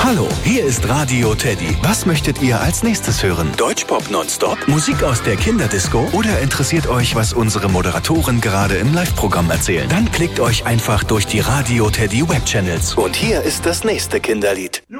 Hallo, hier ist Radio Teddy. Was möchtet ihr als nächstes hören? Deutschpop nonstop? Musik aus der Kinderdisco? Oder interessiert euch, was unsere Moderatoren gerade im Live-Programm erzählen? Dann klickt euch einfach durch die Radio Teddy Webchannels. Und hier ist das nächste Kinderlied.